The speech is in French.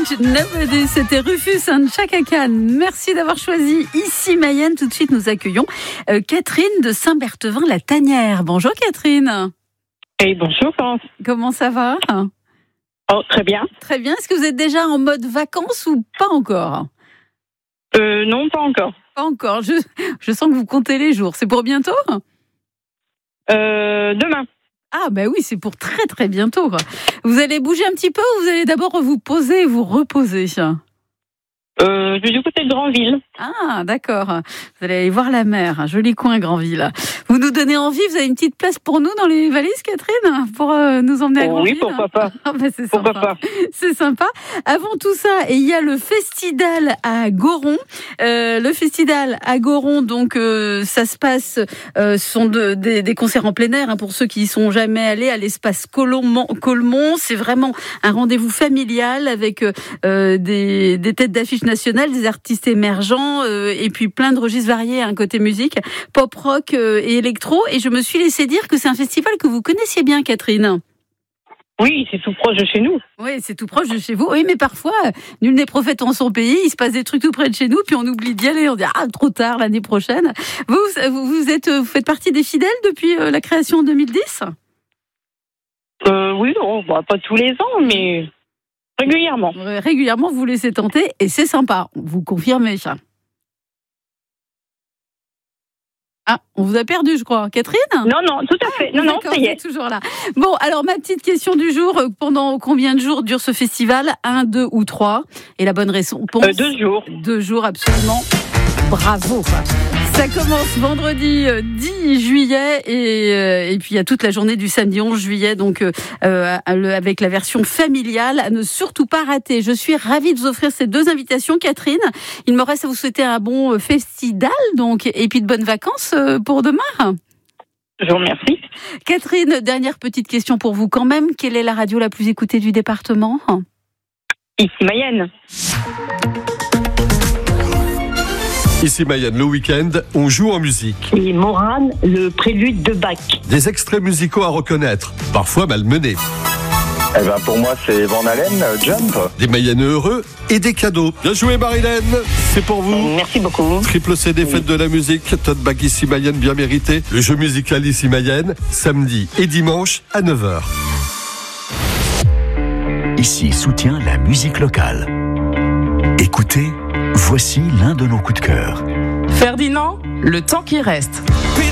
Nobody, c'était Rufus and Chaka Khan. Merci d'avoir choisi Ici Mayenne. Tout de suite, nous accueillons Catherine de Saint-Berthevin-la-Tanière. Bonjour Catherine. Et bonjour France. Comment ça va ? Oh, très bien. Très bien. Est-ce que vous êtes déjà en mode vacances ou pas encore ? Non, pas encore. Pas encore. Je sens que vous comptez les jours. C'est pour bientôt ? Demain. Ah ben oui, c'est pour très très bientôt. Vous allez bouger un petit peu ou vous allez d'abord vous poser et vous reposer ? Je vais du côté de Granville. Ah d'accord. Vous allez aller voir la mer. Un joli coin Granville. Vous nous donnez envie. Vous avez une petite place pour nous dans les valises, Catherine, pour nous emmener à Granville ? Oui, pourquoi pas. Ah ben c'est pourquoi sympa. pas. C'est sympa. Avant tout ça, il y a le festival à Goron. Le festival à Goron, donc ça se passe, ce sont des concerts en plein air, hein, pour ceux qui y sont jamais allés, à l'espace Colmont. C'est vraiment un rendez-vous familial avec des têtes d'affiche nationales, des artistes émergents et puis plein de registres variés, un côté musique, pop rock et électro. Et je me suis laissé dire que c'est un festival que vous connaissiez bien, Catherine. Oui, c'est tout proche de chez nous. Oui, c'est tout proche de chez vous. Oui, mais parfois, nul n'est prophète en son pays. Il se passe des trucs tout près de chez nous, puis on oublie d'y aller. On dit trop tard l'année prochaine. Vous faites partie des fidèles depuis la création en 2010 ? Oui, non, pas tous les ans, mais régulièrement. Régulièrement, vous laissez tenter et c'est sympa. Vous confirmez ça. Ah, on vous a perdu, je crois. Catherine ? Non, tout à fait. Non, ça y est. Toujours là. Bon, alors, ma petite question du jour. Pendant combien de jours dure ce festival ? 1, 2 ou 3 ? Et la bonne réponse ? 2 jours. 2 jours, absolument. Bravo. Ça commence vendredi 10 juillet et puis il y a toute la journée du samedi 11 juillet, donc avec la version familiale à ne surtout pas rater. Je suis ravie de vous offrir ces 2 invitations, Catherine. Il me reste à vous souhaiter un bon festival, donc, et puis de bonnes vacances pour demain. Je vous remercie. Catherine, dernière petite question pour vous quand même. Quelle est la radio la plus écoutée du département ? Ici Mayenne. Ici Mayenne, le week-end, on joue en musique. Et Morane, le prélude de Bach. Des extraits musicaux à reconnaître, parfois malmenés. Eh ben pour moi c'est Van Halen, Jump. Des Mayennais heureux et des cadeaux. Bien joué Marilène, c'est pour vous. Merci beaucoup. Triple CD fête de la musique, tote bag Ici Mayenne bien mérité. Le jeu musical Ici Mayenne, samedi et dimanche à 9h. Ici soutient la musique locale. Écoutez, voici l'un de nos coups de cœur. Ferdinand, le temps qui reste.